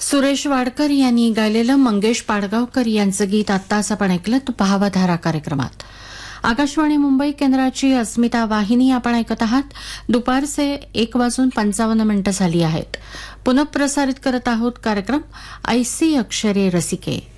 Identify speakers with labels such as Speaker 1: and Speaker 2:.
Speaker 1: सुरेश वाडकर यांनी गायलेलं मंगेश पाडगावकर यांचं गीत आत्ताच आपण ऐकलं तो भावधारा कार्यक्रमात. आकाशवाणी मुंबई केंद्राची अस्मिता वाहिनी आपण ऐकत आहात. दुपारचे 1:55 झाली आहेत. पुनःप्रसारित करत आहोत कार्यक्रम ऐसी अक्षरे रसिके.